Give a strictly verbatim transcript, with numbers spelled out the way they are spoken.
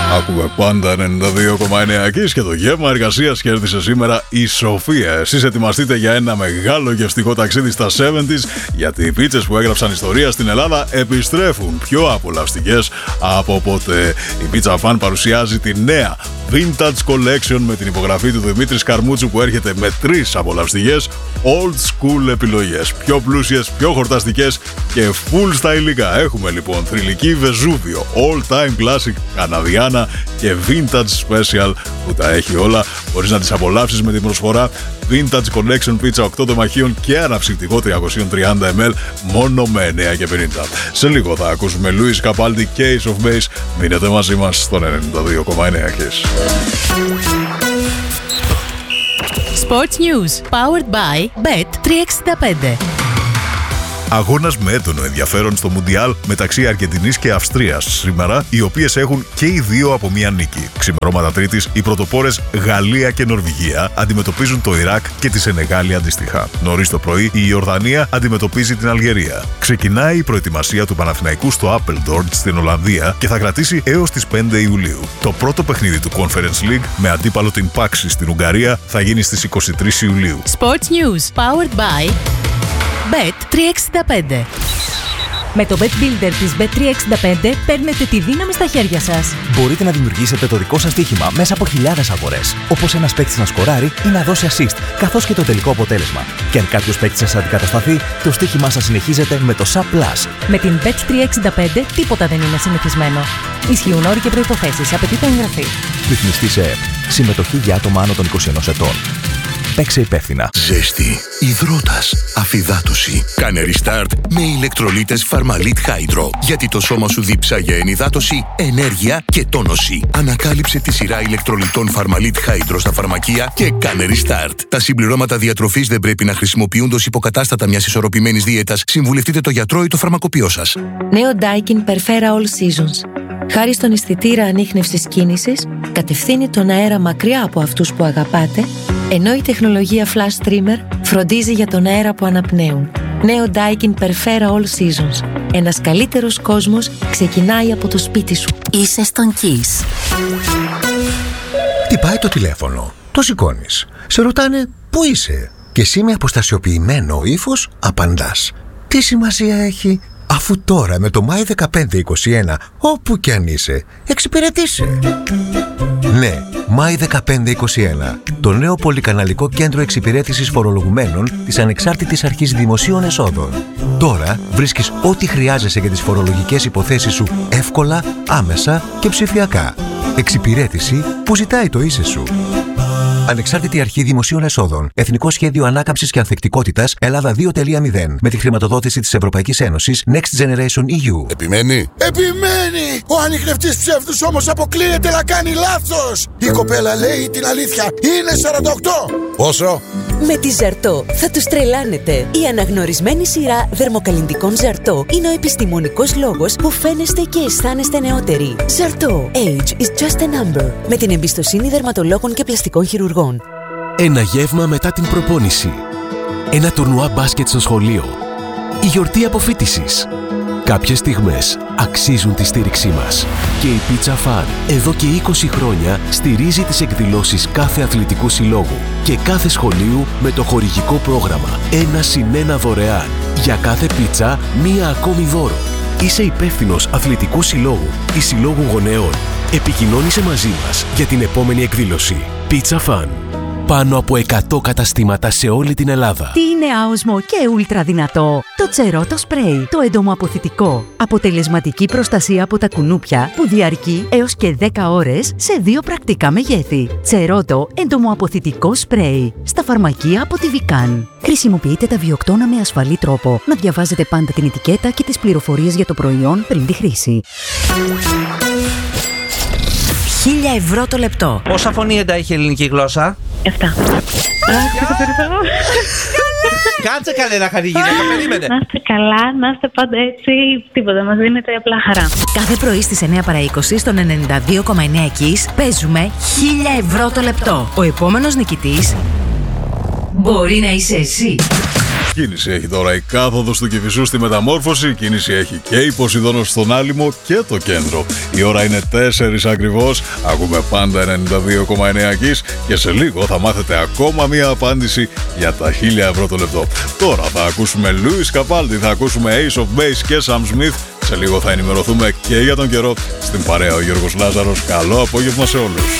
Ακούμε πάντα ενενήντα δύο κόμμα εννέα Kiss και το γεύμα εργασίας κέρδισε σήμερα η Σοφία. Εσείς ετοιμαστείτε για ένα μεγάλο γευστικό ταξίδι στα εβδομήντα, γιατί οι πίτσες που έγραψαν ιστορία στην Ελλάδα επιστρέφουν πιο απολαυστικές από ποτέ. Η Pizza Fan παρουσιάζει τη νέα Vintage Collection με την υπογραφή του Δημήτρη Καρμούτσου, που έρχεται με τρεις απολαυστικές old school επιλογές. Πιο πλούσιες, πιο χορταστικές και full στα υλικά. Έχουμε λοιπόν θρυλική Βεζούβιο, all time classic Καναδιάνα και vintage special που τα έχει όλα. Μπορείς να τις απολαύσεις με την προσφορά Vintage Collection Pizza οκτώ τεμαχίων και αναψυκτικό τριακόσια τριάντα μιλιλίτρων μόνο με εννέα και πενήντα. Σε λίγο θα ακούσουμε Louis Capaldi, Case of Base. Μείνετε μαζί μας στον ενενήντα δύο κόμμα εννέα Kiss. Sports News, powered by μπετ τριακόσια εξήντα πέντε. Αγώνας με έντονο ενδιαφέρον στο Μουντιάλ μεταξύ Αργεντινής και Αυστρίας σήμερα, οι οποίες έχουν και οι δύο από μία νίκη. Ξημερώματα Τρίτης, οι πρωτοπόρες Γαλλία και Νορβηγία αντιμετωπίζουν το Ιράκ και τη Σενεγάλη αντίστοιχα. Νωρίς το πρωί, η Ιορδανία αντιμετωπίζει την Αλγερία. Ξεκινάει η προετοιμασία του Παναθηναϊκού στο Appledorn στην Ολλανδία και θα κρατήσει έως τις πέντε Ιουλίου. Το πρώτο παιχνίδι του Conference League με αντίπαλο την Πάξη στην Ουγγαρία θα γίνει στις είκοσι τρεις Ιουλίου. Sports News, powered by μπετ τριακόσια εξήντα πέντε. Με το Bet Builder της μπετ τριακόσια εξήντα πέντε παίρνετε τη δύναμη στα χέρια σας. Μπορείτε να δημιουργήσετε το δικό σας στοίχημα μέσα από χιλιάδες αγορές. Όπως ένας παίκτης να σκοράρει ή να δώσει assist, καθώς και το τελικό αποτέλεσμα. Και αν κάποιος παίκτης σας αντικατασταθεί, το στοίχημά σας συνεχίζεται με το Sub Plus. Με την μπετ τριακόσια εξήντα πέντε τίποτα δεν είναι συνηθισμένο. Ισχύουν όροι και προϋποθέσεις. Απαιτείται εγγραφή. Ρυθμιστή σε ΕΕΠ. Συμμετοχή για άτομα άνω των είκοσι ενός ετών. Παίξε υπεύθυνα. Ζέστη, υδρότας, αφυδάτωση. Κάνε restart με ηλεκτρολίτες Pharmalit Hydro. Γιατί το σώμα σου διψά για ενυδάτωση, ενέργεια και τόνωση. Ανακάλυψε τη σειρά ηλεκτρολιτών Pharmalit Hydro στα φαρμακεία και κάνε restart. Τα συμπληρώματα διατροφής δεν πρέπει να χρησιμοποιούνται ως υποκατάστατα μιας ισορροπημένης δίαιτας. Συμβουλευτείτε το γιατρό ή το φαρμακοποιό σας. Νέο Daikin Perfera All Seasons. Χάρη στον αισθητήρα ανίχνευσης κίνησης, κατευθύνει τον αέρα μακριά από αυτούς που αγαπάτε, ενώ η τεχνολογία Flash Trimmer φροντίζει για τον αέρα που αναπνέουν. Νέο Daikin Perfera All Seasons. Ένας καλύτερος κόσμος ξεκινάει από το σπίτι σου. Είσαι στον Kiss. Χτυπάει το τηλέφωνο. Το σηκώνεις. Σε ρωτάνε πού είσαι. Και εσύ με αποστασιοποιημένο ύφος απαντάς. Τι σημασία έχει, αφού τώρα με το Μάη δεκαπέντε είκοσι ένα, όπου κι αν είσαι, εξυπηρετήσε. Ναι, Μάη δεκαπέντε είκοσι ένα. Το νέο πολυκαναλικό κέντρο εξυπηρέτησης φορολογουμένων της Ανεξάρτητης Αρχής Δημοσίων Εσόδων. Τώρα βρίσκεις ό,τι χρειάζεσαι για τις φορολογικές υποθέσεις σου εύκολα, άμεσα και ψηφιακά. Εξυπηρέτηση που ζητάει το είσαι σου. Ανεξάρτητη Αρχή Δημοσίων Εσόδων. Εθνικό Σχέδιο Ανάκαμψης και Ανθεκτικότητας Ελλάδα δύο κόμμα μηδέν. Με τη χρηματοδότηση της Ευρωπαϊκής Ένωσης Next Generation ι γιου. Επιμένει. Επιμένει! Ο ανιχνευτής ψεύδους όμως αποκλείεται να κάνει λάθος. Η κοπέλα λέει την αλήθεια. Είναι σαράντα οκτώ. Πόσο? Με τη Ζαρτό θα τους τρελάνετε. Η αναγνωρισμένη σειρά δερμοκαλλυντικών Ζαρτό είναι ο επιστημονικός λόγος που φαίνεστε και αισθάνεστε νεότεροι. Ζαρτό. Age is just a number. Με την εμπιστοσύνη δερματολόγων και πλαστικών χειρουργών. Ένα γεύμα μετά την προπόνηση. Ένα τουρνουά μπάσκετ στο σχολείο. Η γιορτή αποφοίτησης. Κάποιες στιγμές αξίζουν τη στήριξή μας. Και η Pizza Fan εδώ και είκοσι χρόνια στηρίζει τις εκδηλώσεις κάθε αθλητικού συλλόγου και κάθε σχολείου με το χορηγικό πρόγραμμα ένα συν ένα δωρεάν. Για κάθε πίτσα μία ακόμη δώρο. Είσαι υπεύθυνος αθλητικού συλλόγου ή συλλόγου γονέων. Επικοινώνησε μαζί μας για την επόμενη εκδήλωση. Pizza Fan. Πάνω από εκατό καταστήματα σε όλη την Ελλάδα. Τι είναι άοσμο και ούλτρα δυνατό? Το Τσερότο Spray, το εντομοαποθητικό. Αποτελεσματική προστασία από τα κουνούπια που διαρκεί έως και δέκα ώρες σε δύο πρακτικά μεγέθη. Τσερότο εντομοαποθητικό σπρέι. Στα φαρμακεία από τη Βικάν. Χρησιμοποιείτε τα βιοκτώνα με ασφαλή τρόπο. Να διαβάζετε πάντα την ετικέτα και τις πληροφορίες για το προϊόν πριν τη χρήση. χίλια ευρώ το λεπτό. Πόσα φωνήεντα έχει η ελληνική γλώσσα? Εφτά. Κάτσε καλέ να χαρεί γυναίκα, περίμενε. Να είστε καλά, να είστε πάντα έτσι, τίποτα, μας δίνετε απλά χαρά. Κάθε πρωί στις εννιά παρά είκοσι στον ενενήντα δύο κόμμα εννέα Kiss παίζουμε χίλια ευρώ το λεπτό. Ο επόμενος νικητής μπορεί να είσαι εσύ. Κίνηση έχει τώρα η κάθοδος του Κηφισού στη Μεταμόρφωση, κίνηση έχει και η Ποσειδώνος στον Άλυμο και το κέντρο. Η ώρα είναι τέσσερις ακριβώς, ακούμε πάντα ενενήντα δύο κόμμα εννέα Kiss και σε λίγο θα μάθετε ακόμα μία απάντηση για τα χίλια ευρώ το λεπτό. Τώρα θα ακούσουμε Louis Capaldi, θα ακούσουμε Ace of Base και Sam Smith. Σε λίγο θα ενημερωθούμε και για τον καιρό. Στην παρέα ο Γιώργος Λάζαρος. Καλό απόγευμα σε όλους.